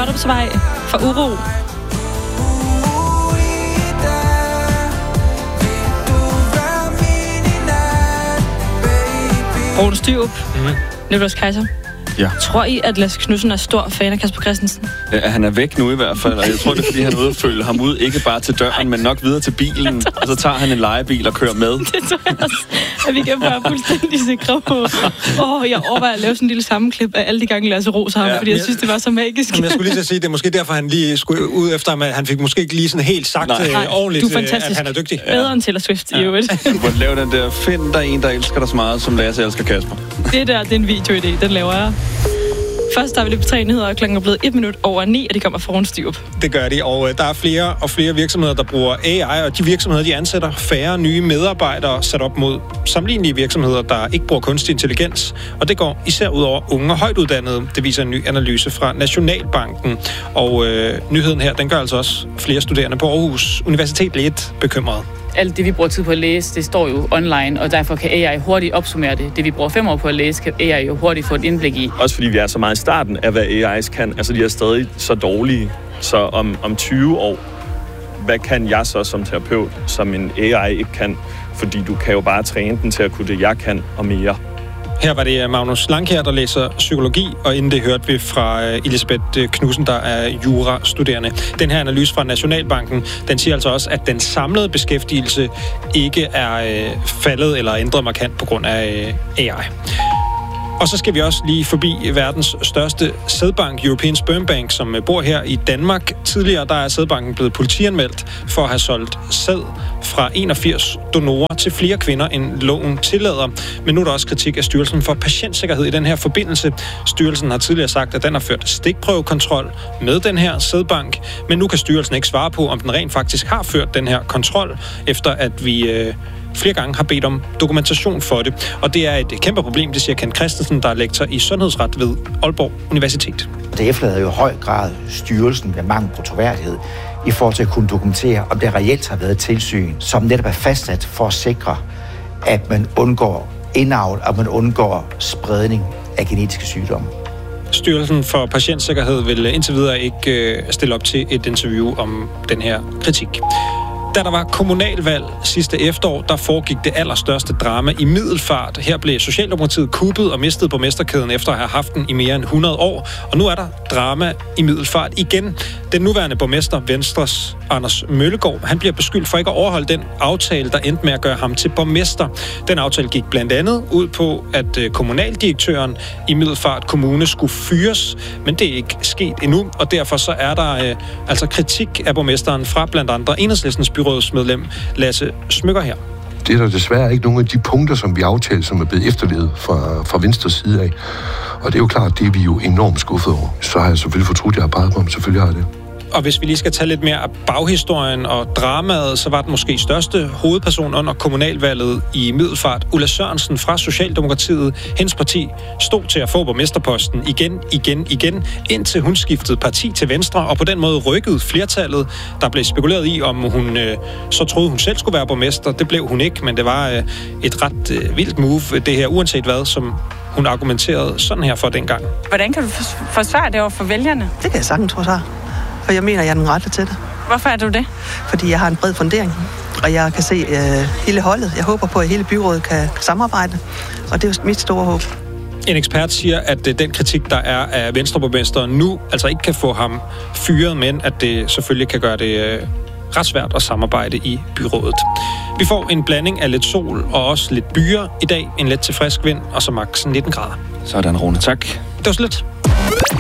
Hjørtupsvej for uro. Rune Styrup, Nytårskejser. Ja. Tror I, at Lasse Knudsen er stor fan af Kasper Christensen? Ja, han er væk nu i hvert fald, og jeg tror, det er, fordi han er ude at følge ham ud, ikke bare til døren, men nok videre til bilen, og så tager han en lejebil og kører med. Det tror jeg også, at vi kan være fuldstændig sikre på. Jeg overvejer at lave sådan en lille sammenklip af alle de gange, Lasse roser ham, fordi jeg synes, det var så magisk. Jamen, jeg skulle lige til at sige, det er måske derfor, han lige skulle ud efter ham, at han fik måske ikke lige sådan helt sagt ordentligt, at han er dygtig. Bedre end Taylor Swift i øvrigt. Du må lave den der, find der en, der elsker dig så meget, som Lasse elsker Kasper. Det er en videoidé, den laver jeg. Først er vi lidt på 3 nyheder, og klokken er blevet 9:01, og de kommer fra Rune Styrup. Det gør de, og der er flere og flere virksomheder, der bruger AI, og de virksomheder, de ansætter færre nye medarbejdere sat op mod sammenlignelige virksomheder, der ikke bruger kunstig intelligens. Og det går især ud over unge og højtuddannede. Det viser en ny analyse fra Nationalbanken. Og nyheden her, den gør altså også flere studerende på Aarhus Universitet lidt bekymrede. Alt det, vi bruger tid på at læse, det står jo online, og derfor kan AI hurtigt opsummere det. Det, vi bruger 5 år på at læse, kan AI jo hurtigt få et indblik i. Også fordi vi er så meget i starten af, hvad AI's kan. Altså, de er stadig så dårlige. Så om 20 år, hvad kan jeg så som terapeut, som en AI ikke kan? Fordi du kan jo bare træne den til at kunne det, jeg kan, og mere. Her var det Magnus Langkjær, der læser psykologi, og inden det hørte vi fra Elisabeth Knudsen, der er jurastuderende. Den her analyse fra Nationalbanken, den siger altså også, at den samlede beskæftigelse ikke er faldet eller ændret markant på grund af AI. Og så skal vi også lige forbi verdens største sædbank, European Sperm Bank, som bor her i Danmark. Tidligere der er sædbanken blevet politianmeldt for at have solgt sæd fra 81 donorer til flere kvinder, end loven tillader. Men nu er der også kritik af Styrelsen for Patientsikkerhed i den her forbindelse. Styrelsen har tidligere sagt, at den har ført stikprøvekontrol med den her sædbank, men nu kan styrelsen ikke svare på, om den rent faktisk har ført den her kontrol, efter at vi flere gange har bedt om dokumentation for det. Og det er et kæmpe problem, det siger Kent Christensen, der er lektor i sundhedsret ved Aalborg Universitet. Det efterlader jo i høj grad styrelsen med mangel på troværdighed i forhold til at kunne dokumentere, om det reelt har været tilsyn, som netop er fastsat for at sikre, at man undgår indavl, og man undgår spredning af genetiske sygdomme. Styrelsen for Patientsikkerhed vil indtil videre ikke stille op til et interview om den her kritik. Da der var kommunalvalg sidste efterår, der foregik det allerstørste drama i Middelfart. Her blev Socialdemokratiet kuppet og mistede borgmesterkæden efter at have haft den i mere end 100 år. Og nu er der drama i Middelfart igen. Den nuværende borgmester, Venstres Anders Møllegaard, han bliver beskyldt for ikke at overholde den aftale, der endte med at gøre ham til borgmester. Den aftale gik blandt andet ud på, at kommunaldirektøren i Middelfart Kommune skulle fyres, men det er ikke sket endnu, og derfor så er der altså kritik af borgmesteren fra blandt andre Enhedslistens byrådsmedlem Lasse Smykker her. Det er der desværre ikke nogen af de punkter, som vi aftalte, som er blevet efterlevet fra Venstres side af. Og det er jo klart, det er vi jo enormt skuffet over. Så har jeg selvfølgelig fortrudt, jeg har peget på ham. Selvfølgelig har jeg det. Og hvis vi lige skal tage lidt mere af baghistorien og dramaet, så var den måske største hovedperson under kommunalvalget i Middelfart, Ulla Sørensen fra Socialdemokratiet. Hendes parti stod til at få borgmesterposten igen, indtil hun skiftede parti til Venstre, og på den måde rykkede flertallet. Der blev spekuleret i, om hun så troede, hun selv skulle være borgmester. Det blev hun ikke, men det var et ret vildt move, det her, uanset hvad, som hun argumenterede sådan her for dengang. Hvordan kan du forsvare det over for vælgerne? Det kan jeg sagtens forsvare. For jeg mener, jeg er den rette til det. Hvorfor er du det? Fordi jeg har en bred fundering, og jeg kan se hele holdet. Jeg håber på, at hele byrådet kan samarbejde, og det er jo mit store håb. En ekspert siger, at den kritik, der er af Venstreborgmesteren nu, altså ikke kan få ham fyret, men at det selvfølgelig kan gøre det ret svært at samarbejde i byrådet. Vi får en blanding af lidt sol og også lidt byer i dag, en let til frisk vind, og så maks 19 grader. Sådan, Rune. Tak. Det var så lidt.